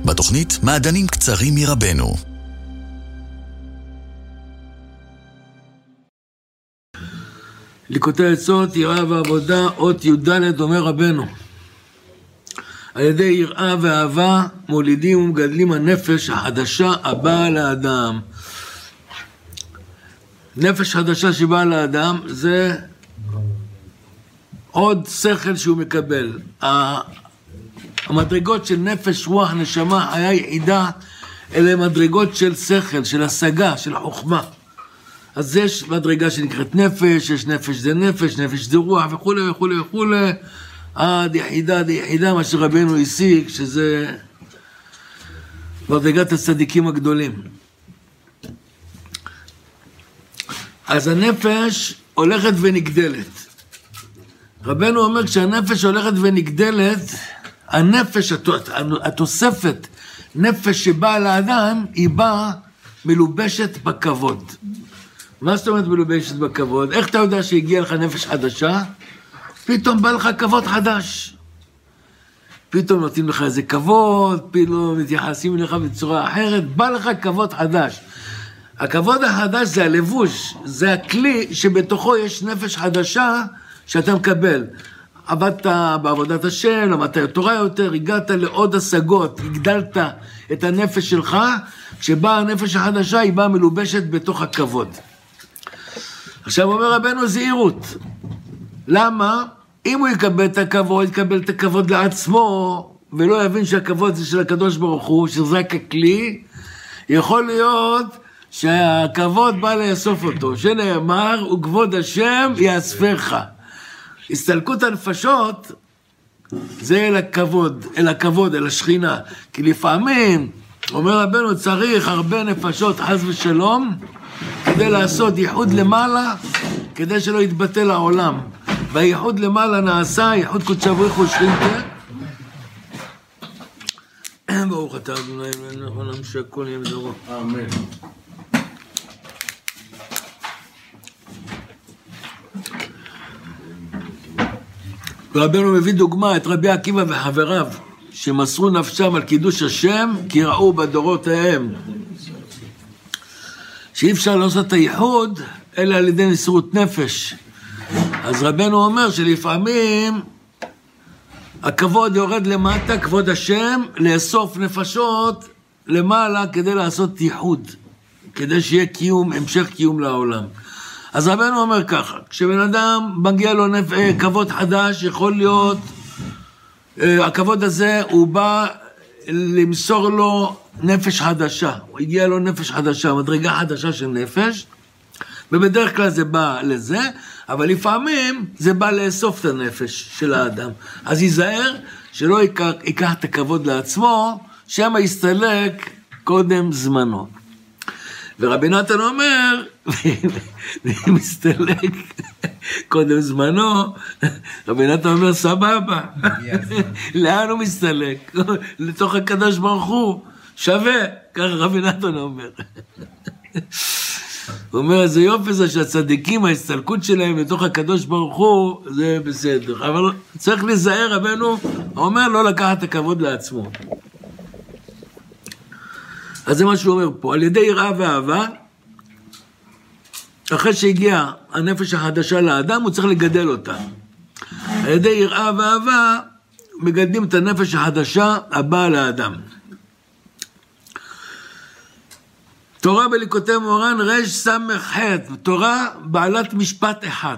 בתוכנית מעדנים קצרים מרבנו. ליקוטי עצות, יראה ועבודה, אות י"ד אומר רבנו. על ידי יראה ואהבה מולידים ומגדלים הנפש החדשה הבאה לאדם. נפש חדשה שבאה לאדם זה עוד שכל שהוא מקבל. המדרגות של נפש, רוח, נשמה, חיה יחידה, אלה מדרגות של שכל, של השגה, של חוכמה. אז יש מדרגה שנקראת נפש, יש נפש זה נפש, נפש זה רוח וכו' וכו' וכו'. עד יחידה, מה שרבנו השיג, שזה מדרגת הצדיקים הגדולים. אז הנפש הולכת ונגדלת. רבנו אומר, כשהנפש הולכת ונגדלת, הנפש, התוספת, נפש שבאה לאדם, היא באה מלובשת בכבוד. מה זאת אומרת מלובשת בכבוד? איך אתה יודע שהגיע לך נפש חדשה? פתאום בא לך כבוד חדש. פתאום נותנים לך איזה כבוד, פתאום מתייחסים אליך בצורה אחרת, בא לך כבוד חדש. הכבוד החדש זה הלבוש, זה הכלי שבתוכו יש נפש חדשה שאתה מקבל. עבדת בעבודת השם, למדת תורה יותר, הגעת לעוד השגות, הגדלת את הנפש שלך, כשבאה הנפש החדשה היא באה מלובשת בתוך הכבוד. עכשיו אומר רבנו זהירות. למה? אם הוא יקבל את הכבוד, יקבל את הכבוד לעצמו, ולא יבין שהכבוד זה של הקדוש ברוך הוא, שזה רק הכלי, יכול להיות שהכבוד בא לאסוף אותו, שנאמר, וכבוד השם יאספך. הסתלקות הנפשות, זה אל הכבוד, אל השכינה. כי לפעמים, אומר רבנו, צריך הרבה נפשות, חס ושלום, כדי לעשות ייחוד למעלה, כדי שלא יתבטל העולם. והייחוד למעלה נעשה, ייחוד קודשא בריך הוא שכינתה. ברוך אתה אדוני אלוהינו מלך שהכל יהיה בדברו. אמן. רבנו מביא דוגמה את רבי עקיבא וחבריו, שמסרו נפשם על קידוש השם, כי ראו בדורות ההם. שאי אפשר לעשות את הייחוד, אלא על ידי מסירות נפש. אז רבנו אומר שלפעמים הכבוד יורד למטה, כבוד השם, לאסוף נפשות למעלה כדי לעשות ייחוד, כדי שיהיה קיום, המשך קיום לעולם. אז רבנו אומר ככה, כשבן אדם מגיע לו כבוד חדש, יכול להיות, הכבוד הזה הוא בא למסור לו נפש חדשה, הוא הגיע לו נפש חדשה, מדרגה חדשה של נפש, ובדרך כלל זה בא לזה, אבל לפעמים זה בא לאסוף את הנפש של האדם. אז ייזהר שלא ייקח את הכבוד לעצמו, שמה יסתלק קודם זמנו. ורבי נתן אומר, אם יסתלק קודם זמנו, רבי נתן אומר, סבבה. לאן הוא מסתלק? לתוך הקדוש ברוך הוא. שווה, ככה רבי נתן אומר. הוא אומר, זה יופי זה שהצדיקים, ההסתלקות שלהם לתוך הקדוש ברוך הוא, זה בסדר. אבל צריך להיזהר, רבנו, הוא אומר, לא לקחת הכבוד לעצמו. אז זה מה שהוא אומר פה, על ידי יראה ואהבה, אחרי שהגיע הנפש החדשה לאדם, הוא צריך לגדל אותה. על ידי יראה ואהבה, מגדלים את הנפש החדשה הבאה לאדם. תורה בליקוטי מורן רש סמך ח', תורה בעלת משפט אחד.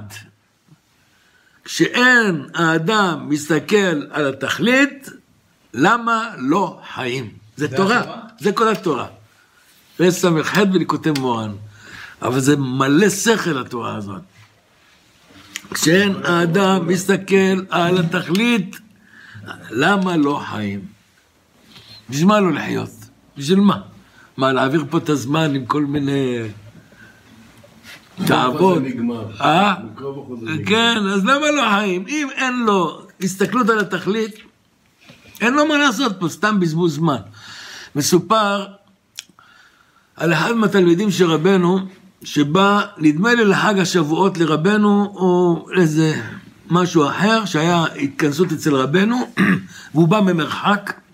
כשאין האדם מסתכל על התכלית, למה לא חיים? זה תורה, זה כל התורה. רש סמך ח' בליקוטי מורן. אבל זה מלא שכל התורה הזאת. כשאין האדם מסתכל על התכלית, למה לא חיים? בשביל מה לא לחיות? בשביל מה? מה, להעביר פה את הזמן עם כל מיני תאוות? כן, אז למה לא חיים? אם אין לו הסתכלות על התכלית, אין לו מה לעשות פה, סתם בזבוז זמן. מסופר על אחד מהתלמידים של רבנו, שבא, נדמה לי לחג השבועות לרבנו, או איזה משהו אחר, שהיה התכנסות אצל רבנו, והוא בא ממרחק,